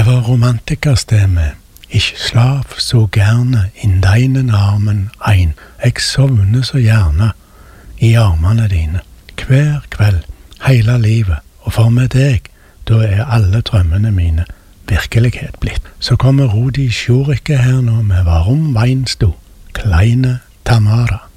var romantikerstemme. Ich schlaf så gerne in deinen armen ein. Jeg sovner så gjerne i armene dine. Hver kveld, hele livet. Og for med deg, da alle drømmene mine virkelighet blitt. Så kommer Rudi Schurike her nå med Warum weinst du, kleine Tamara.